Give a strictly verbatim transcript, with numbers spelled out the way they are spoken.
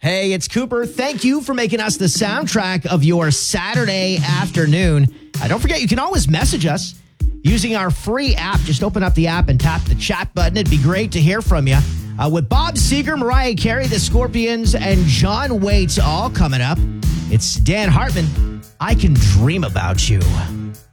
Hey, it's Cooper. Thank you for making us the soundtrack of your Saturday afternoon. Uh, don't forget, you can always message us using our free app. Just open up the app and tap the chat button. It'd be great to hear from you. Uh, with Bob Seger, Mariah Carey, the Scorpions, and John Waits all coming up, it's Dan Hartman. I Can Dream About You.